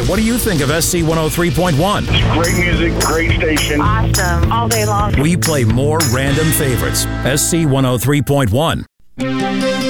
right, what do you think of SC 103.1? Great music, great station. Awesome. All day long. We play more random favorites. SC 103.1.